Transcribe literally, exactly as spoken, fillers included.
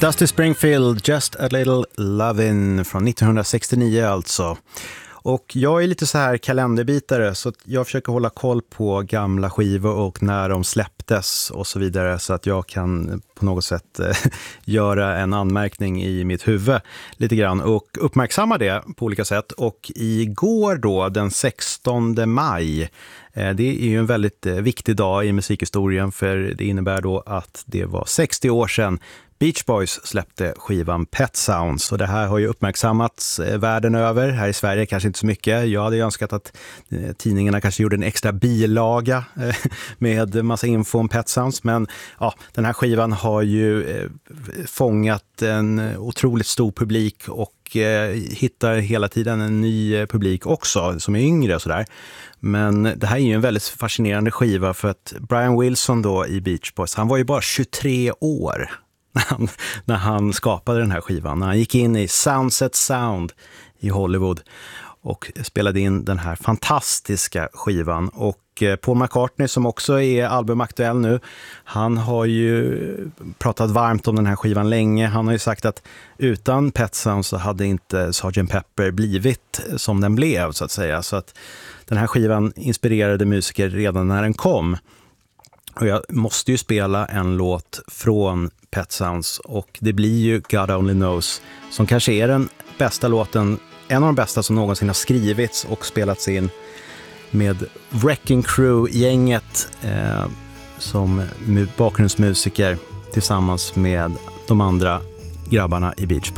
Dusty Springfield, Just a Little Lovin' från nittonhundrasextionio alltså. Och jag är lite så här kalenderbitare, så att jag försöker hålla koll på gamla skivor och när de släpptes och så vidare, så att jag kan på något sätt eh, göra en anmärkning i mitt huvud lite grann och uppmärksamma det på olika sätt. Och igår då, den sextonde maj, eh, det är ju en väldigt eh, viktig dag i musikhistorien, för det innebär då att det var sextio år sedan Beach Boys släppte skivan Pet Sounds, och det här har ju uppmärksammats eh, världen över. Här i Sverige kanske inte så mycket. Jag hade önskat att eh, tidningarna kanske gjorde en extra bilaga eh, med massa info om Pet Sounds, men ja, den här skivan har ju eh, fångat en otroligt stor publik och eh, hittar hela tiden en ny eh, publik också som är yngre och sådär. Men det här är ju en väldigt fascinerande skiva, för att Brian Wilson då i Beach Boys, han var ju bara tjugotre år när han, när han skapade den här skivan. När han gick in i Soundset Sound i Hollywood och spelade in den här fantastiska skivan. Och Paul McCartney, som också är albumaktuell nu, han har ju pratat varmt om den här skivan länge. Han har ju sagt att utan Pet Sounds så hade inte sergeant Pepper blivit som den blev, så att säga. Så att den här skivan inspirerade musiker redan när den kom. Och jag måste ju spela en låt från Pet Sounds, och det blir ju God Only Knows, som kanske är den bästa låten, en av de bästa som någonsin har skrivits och spelats in, med Wrecking Crew-gänget eh, som bakgrundsmusiker tillsammans med de andra grabbarna i Beach Boys.